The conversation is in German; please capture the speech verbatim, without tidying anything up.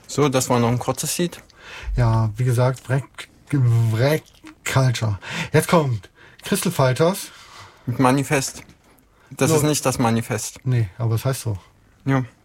So, das war noch ein kurzes Lied. Ja, wie gesagt, Wreck, Wreck Culture. Jetzt kommt Crystal Fighters. Mit Manifest. Das So. ist nicht das Manifest. Nee, aber es heißt so. Ja.